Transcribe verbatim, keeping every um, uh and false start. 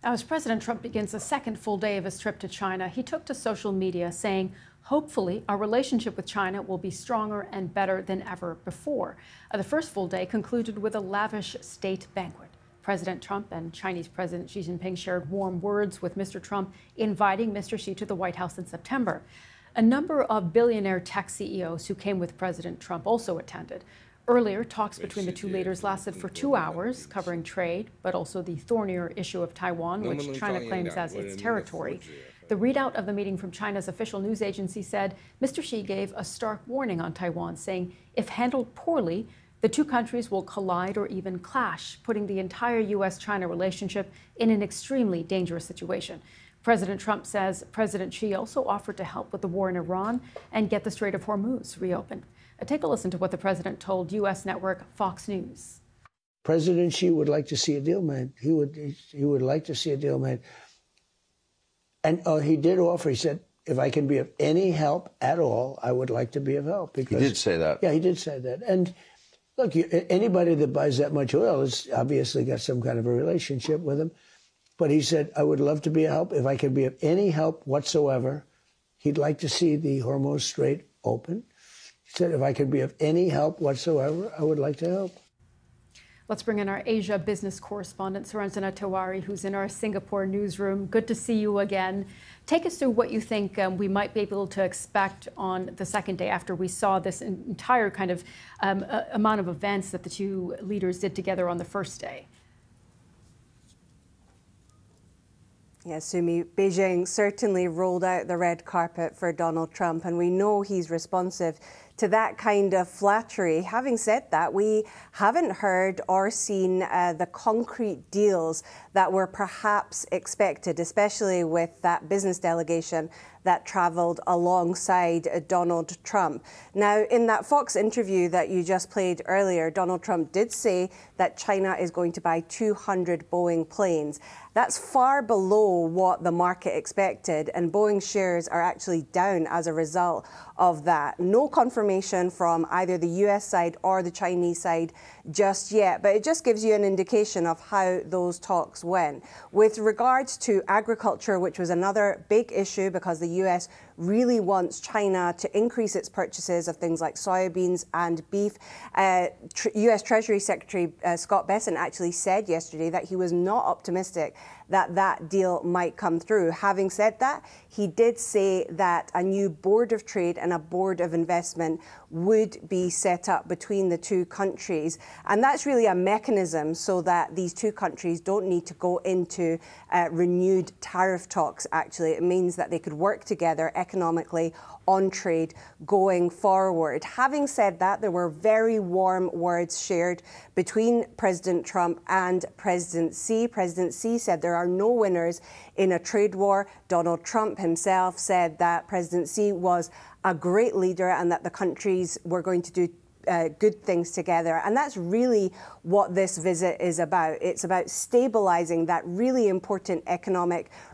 As President Trump begins the second full day of his trip to China, he took to social media saying, hopefully, our relationship with China will be stronger and better than ever before. Uh, the first full day concluded with a lavish state banquet. President Trump and Chinese President Xi Jinping shared warm words with Mister Trump, inviting Mister Xi to the White House in September. A number of billionaire tech C E Os who came with President Trump also attended. Earlier, talks between the two leaders lasted for two hours, covering trade, but also the thornier issue of Taiwan, which China claims as its territory. The readout of the meeting from China's official news agency said Mister Xi gave a stark warning on Taiwan, saying if handled poorly, the two countries will collide or even clash, putting the entire U S China relationship in an extremely dangerous situation. President Trump says President Xi also offered to help with the war in Iran and get the Strait of Hormuz reopened. Uh, take a listen to what the president told U S network Fox News. President Xi would like to see a deal made. He would he would like to see a deal made. And uh, he did offer, he said, if I can be of any help at all, I would like to be of help. Because, he did say that. Yeah, he did say that. And look, you, anybody that buys that much oil has obviously got some kind of a relationship with him. But he said, I would love to be a help. If I can be of any help whatsoever, he'd like to see the Hormuz Strait open. He said, if I could be of any help whatsoever, I would like to help. Let's bring in our Asia business correspondent, Suranjana Tiwari, who's in our Singapore newsroom. Good to see you again. Take us through what you think um, we might be able to expect on the second day after we saw this entire kind of um, uh, amount of events that the two leaders did together on the first day. Yes, Sumi, Beijing certainly rolled out the red carpet for Donald Trump, and we know he's responsive to that kind of flattery. Having said that, we haven't heard or seen uh, the concrete deals that were perhaps expected, especially with that business delegation that travelled alongside uh, Donald Trump. Now, in that Fox interview that you just played earlier, Donald Trump did say that China is going to buy two hundred Boeing planes. That's far below what the market expected, and Boeing shares are actually down as a result of that. No confirmation from either the U S side or the Chinese side just yet, but it just gives you an indication of how those talks went. With regards to agriculture, which was another big issue because the U S really wants China to increase its purchases of things like soybeans and beef, uh, U S Treasury Secretary uh, Scott Bessent actually said yesterday that he was not optimistic that that deal might come through. Having said that, he did say that a new board of trade and a board of investment would be set up between the two countries. And that's really a mechanism so that these two countries don't need to go into uh, renewed tariff talks, actually. It means that they could work together economically on trade going forward. Having said that, there were very warm words shared between President Trump and President Xi. President Xi said there are no winners in a trade war. Donald Trump himself said that President Xi was a great leader and that the countries were going to do Uh, good things together. And that's really what this visit is about. It's about stabilizing that really important economic